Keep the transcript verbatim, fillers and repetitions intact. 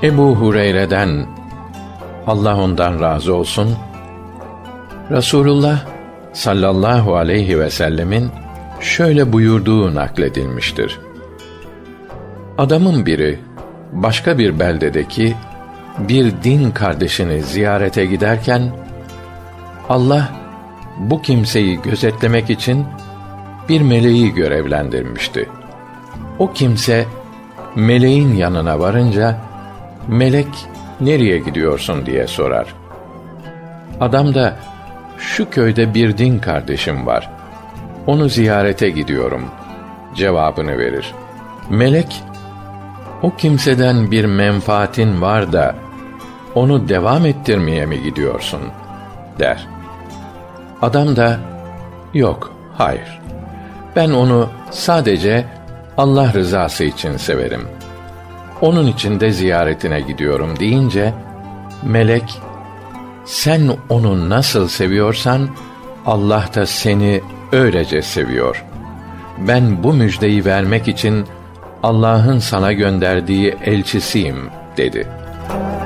Ebu Hureyre'den, Allah ondan razı olsun, Resulullah sallallahu aleyhi ve sellemin şöyle buyurduğu nakledilmiştir: Adamın biri başka bir beldedeki bir din kardeşini ziyarete giderken, Allah bu kimseyi gözetlemek için bir meleği görevlendirmişti. O kimse meleğin yanına varınca, melek nereye gidiyorsun diye sorar. Adam da, şu köyde bir din kardeşim var, onu ziyarete gidiyorum cevabını verir. Melek, o kimseden bir menfaatin var da onu devam ettirmeye mi gidiyorsun der. Adam da, yok, hayır, ben onu sadece Allah rızası için severim, onun için de ziyaretine gidiyorum deyince, melek, sen onu nasıl seviyorsan Allah da seni öylece seviyor. Ben bu müjdeyi vermek için Allah'ın sana gönderdiği elçisiyim dedi.